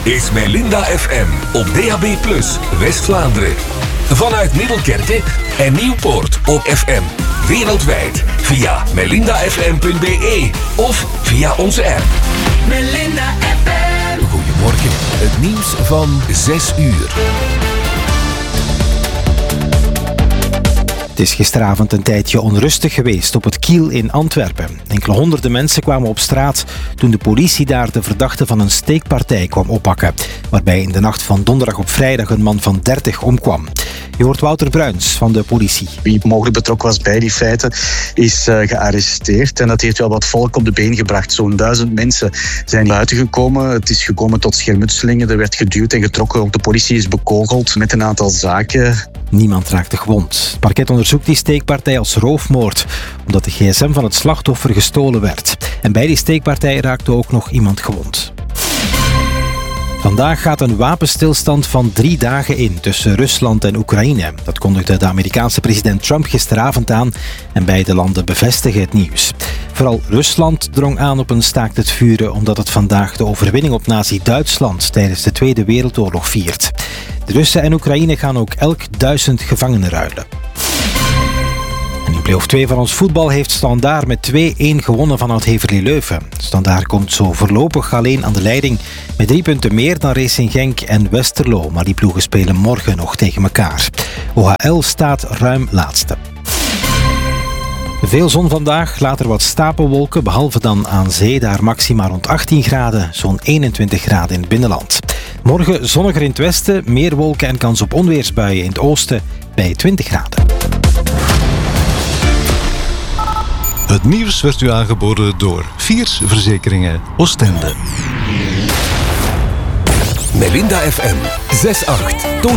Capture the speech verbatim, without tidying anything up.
is Melinda F M op D A B plus, West-Vlaanderen. Vanuit Middelkerke en Nieuwpoort op F M. Wereldwijd via melinda f m punt b e of via onze app. Melinda F M. Goedemorgen, het nieuws van zes uur. Het is gisteravond een tijdje onrustig geweest op het Kiel in Antwerpen. Enkele honderden mensen kwamen op straat toen de politie daar de verdachte van een steekpartij kwam oppakken, waarbij in de nacht van donderdag op vrijdag een man van dertig omkwam. Je hoort Wouter Bruins van de politie. Wie mogelijk betrokken was bij die feiten is uh, gearresteerd en dat heeft wel wat volk op de been gebracht. Zo'n duizend mensen zijn buiten gekomen. Het is gekomen tot schermutselingen. Er werd geduwd en getrokken. Ook de politie is bekogeld met een aantal zaken. Niemand raakte gewond. Het parket onderzoekt die steekpartij als roofmoord, omdat de gsm van het slachtoffer gestolen werd. En bij die steekpartij raakte ook nog iemand gewond. Vandaag gaat een wapenstilstand van drie dagen in tussen Rusland en Oekraïne. Dat kondigde de Amerikaanse president Trump gisteravond aan en beide landen bevestigen het nieuws. Vooral Rusland drong aan op een staakt het vuren omdat het vandaag de overwinning op nazi-Duitsland tijdens de Tweede Wereldoorlog viert. De Russen en Oekraïne gaan ook elk duizend gevangenen ruilen. En in play-off twee van ons voetbal heeft Standaard met twee-een gewonnen van Oud-Heverlee Leuven. Standaard komt zo voorlopig alleen aan de leiding met drie punten meer dan Racing Genk en Westerlo. Maar die ploegen spelen morgen nog tegen elkaar. O H L staat ruim laatste. Veel zon vandaag, later wat stapelwolken, behalve dan aan zee, daar maxima rond achttien graden, zo'n eenentwintig graden in het binnenland. Morgen zonniger in het westen, meer wolken en kans op onweersbuien in het oosten bij twintig graden. Het nieuws werd u aangeboden door Viers Verzekeringen Oostende. Melinda F M zes acht.